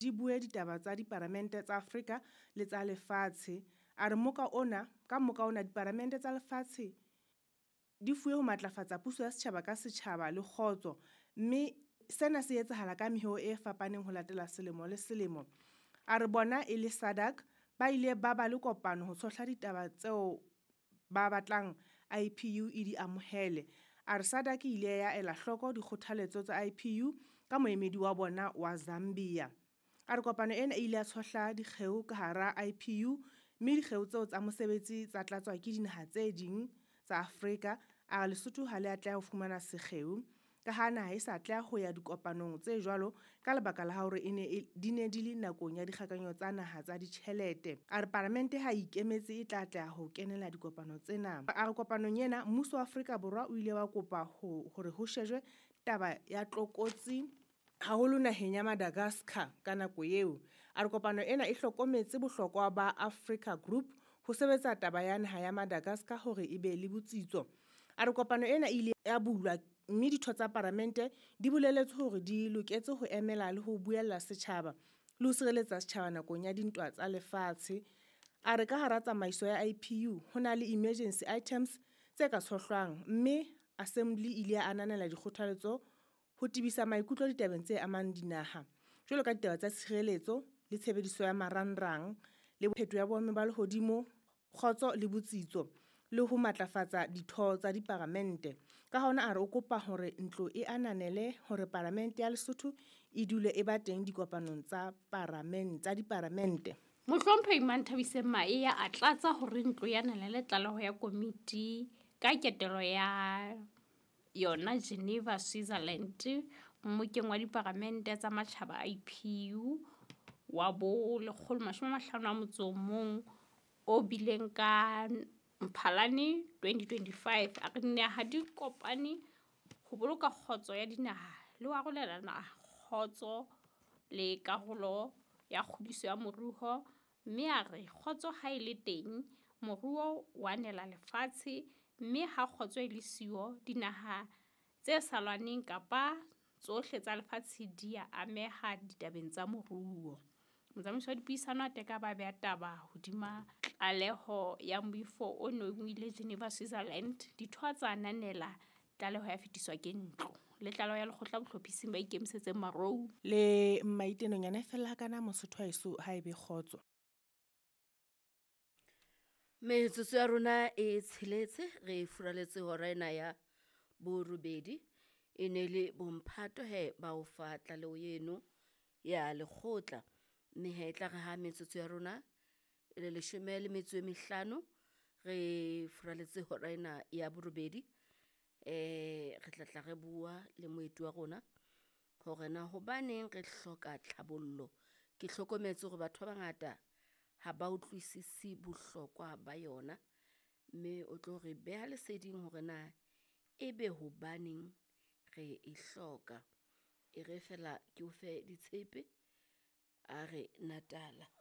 di bue ditaba tsa diparamente tsa Afrika le tsa lefatshe. A re ka moka ona diparamente tsa lefatshe di fuwe ho matlafatsa puso ya setjhaba ka setjhaba le kgotso, mme sena se etsahala ka meheo e fapaneng ho latela selemo le selemo. A re bona e le SADC ba ile ba le kopano ho tsohla ditaba tseo ba batlang IPU e di amohele. A re SADC ile ya ela hloko dikgothaletso tsa IPU ka moemedi wa bona wa Zambia. A re kopano ena ile ya tsohla dikgeo ka hara IPU, mme dikgeo tseo tsa mosebetsi tsa tlatswa ke dinaha tse ding tsa Afrika. A re Lesotho ha le a tleha ho fumana sekgeo ka ha naha e sa tleha ho ya dikopanong tse jwalo ka lebaka la hore di ne di le nakong ya dikgakanyo tsa naha tsa ditjhelete. A re Palamente ha ikemetse e tla tleha ho kenela dikopano tsena. A re kopanong ena mmuso wa Afrika Borwa o ile wa kopa hore ho shejwe taba ya tlokotsi haholo naheng ya Madagascar ka nako eo. A re kopano ena e hlokometse bohlokwa ba Africa Group ho sebetsa taba ya naha ya Madagascar hore e be le botsitso. A re kopano ena ile ya bulwa, mme ditho tsa Palamente di boleletswe hore di loketse ho emela le ho buella setjhaba le ho sireletsa setjhaba nakong ya dintwa tsa lefatshe. A re ka hara tsamaiso ya IPU ho na le emergency items tse ka tshohlwang, mme Assembly ile ya ananela dikgothaletso ho tibisa maikutlo ditabeng tse amang dinaha, jwalo ka ditaba tsa tshireletso le tshebediso ya marangrang le phetoho ya boemo ba lehodimo, kgotso le botsitso, le ho matlafatsa ditho tsa diparamente. Ka hona a re o kopa hore ntlo e ananele hore Palamente ya Lesotho e dule e ba teng dikopanong tsa diparamente. Mohlomphehi Manthabiseng Maia a tlatsa hore ntlo e ananele tlaleho ya komiti ka ketelo ya yona Geneva, Switzerland, mmokeng wa diparamente tsa matjhaba IPU wa bo 151 o bileng ka Mphalane 2025. A re dinaha di kopane ho boloka kgotso ya dinaha le ho arolelana kgotso le karolo ya kgodiso ya moruo, mme a re kgotso ha e le teng moruo wa nela lefatshe, mme ha kgotso e le siyo dinaha tse sa lwaneng kapa tsohle tsa lefatshe di a ameha ditabeng tsa moruo. Motsamaiso wa dipuisano a teka ba beha taba hodima tlaleho ya moifo o nongwile Geneva, Switzerland. Ditho tsa ananela tlaleho ya fetiswa ke ntlo le tlaleho ya lekgotla bohlophising ba ikemisetseng marou le maitenong yana fela kana Mosotho haeso ha ebe kgotso. Metsotso ya rona e tsheletse, re furaletse hora ena ya borobedi. E ne le bomphato ba o fa tlaleho eno ya lekgotla, mme e tla re ha metsotso ya rona e le 15, re furaletse hora ena ya borobedi. Re tla re bua le moeti wa rona hore na hobaneng re hloka tlhabollo. Ke hlokometse hore batho ba bangata ha ba utlwisisi bohlokwa ba yona, mme o tlo re beha leseding hore na ebe hobaneng re e hloka. E re fela ke o fe ditshepe, a re Natala.